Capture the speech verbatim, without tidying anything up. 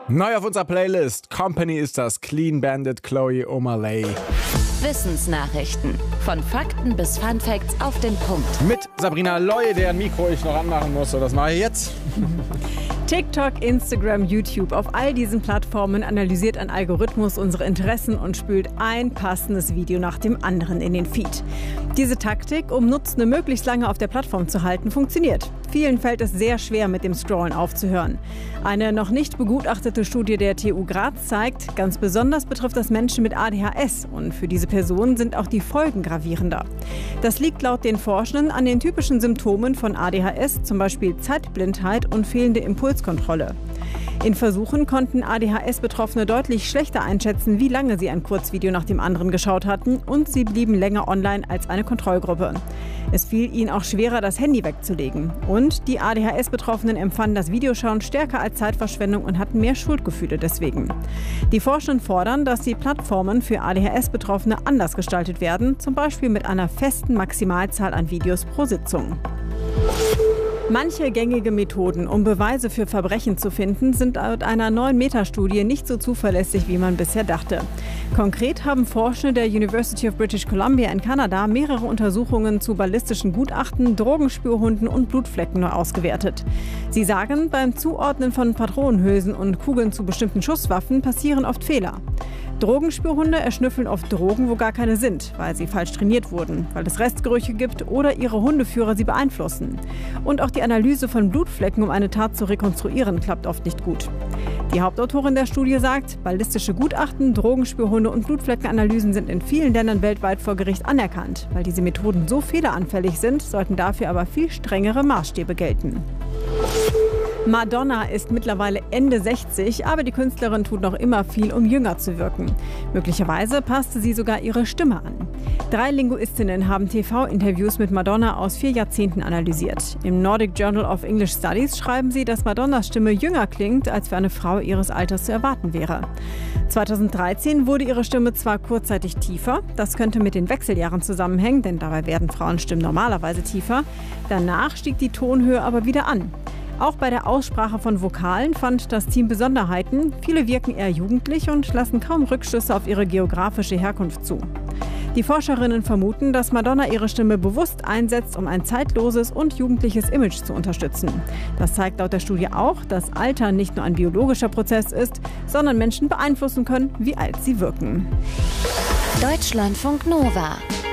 Neu auf unserer Playlist. Company ist das. Clean Bandit, Chloe O'Malley. Wissensnachrichten. Von Fakten bis Funfacts auf den Punkt. Mit Sabrina Loy, deren Mikro ich noch anmachen muss. So, das mache ich jetzt. TikTok, Instagram, YouTube. Auf all diesen Plattformen analysiert ein Algorithmus unsere Interessen und spült ein passendes Video nach dem anderen in den Feed. Diese Taktik, um Nutzende möglichst lange auf der Plattform zu halten, funktioniert. Vielen fällt es sehr schwer, mit dem Scrollen aufzuhören. Eine noch nicht begutachtete Studie der T U Graz zeigt, ganz besonders betrifft das Menschen mit A D H S und für diese Personen sind auch die Folgen gravierender. Das liegt laut den Forschenden an den typischen Symptomen von A D H S, zum Beispiel Zeitblindheit und fehlende Impulskontrolle. In Versuchen konnten A D H S-Betroffene deutlich schlechter einschätzen, wie lange sie ein Kurzvideo nach dem anderen geschaut hatten, und sie blieben länger online als eine Kontrollgruppe. Es fiel ihnen auch schwerer, das Handy wegzulegen. Und die A D H S-Betroffenen empfanden das Videoschauen stärker als Zeitverschwendung und hatten mehr Schuldgefühle deswegen. Die Forschenden fordern, dass die Plattformen für A D H S-Betroffene anders gestaltet werden, zum Beispiel mit einer festen Maximalzahl an Videos pro Sitzung. Manche gängige Methoden, um Beweise für Verbrechen zu finden, sind laut einer neuen Metastudie nicht so zuverlässig, wie man bisher dachte. Konkret haben Forschende der University of British Columbia in Kanada mehrere Untersuchungen zu ballistischen Gutachten, Drogenspürhunden und Blutflecken neu ausgewertet. Sie sagen, beim Zuordnen von Patronenhülsen und Kugeln zu bestimmten Schusswaffen passieren oft Fehler. Drogenspürhunde erschnüffeln oft Drogen, wo gar keine sind, weil sie falsch trainiert wurden, weil es Restgerüche gibt oder ihre Hundeführer sie beeinflussen. Und auch die Analyse von Blutflecken, um eine Tat zu rekonstruieren, klappt oft nicht gut. Die Hauptautorin der Studie sagt, ballistische Gutachten, Drogenspürhunde und Blutfleckenanalysen sind in vielen Ländern weltweit vor Gericht anerkannt. Weil diese Methoden so fehleranfällig sind, sollten dafür aber viel strengere Maßstäbe gelten. Madonna ist mittlerweile Ende sechzig, aber die Künstlerin tut noch immer viel, um jünger zu wirken. Möglicherweise passte sie sogar ihre Stimme an. Drei Linguistinnen haben T V-Interviews mit Madonna aus vier Jahrzehnten analysiert. Im Nordic Journal of English Studies schreiben sie, dass Madonnas Stimme jünger klingt, als für eine Frau ihres Alters zu erwarten wäre. zweitausenddreizehn wurde ihre Stimme zwar kurzzeitig tiefer, das könnte mit den Wechseljahren zusammenhängen, denn dabei werden Frauenstimmen normalerweise tiefer. Danach stieg die Tonhöhe aber wieder an. Auch bei der Aussprache von Vokalen fand das Team Besonderheiten. Viele wirken eher jugendlich und lassen kaum Rückschlüsse auf ihre geografische Herkunft zu. Die Forscherinnen vermuten, dass Madonna ihre Stimme bewusst einsetzt, um ein zeitloses und jugendliches Image zu unterstützen. Das zeigt laut der Studie auch, dass Alter nicht nur ein biologischer Prozess ist, sondern Menschen beeinflussen können, wie alt sie wirken. Deutschlandfunk Nova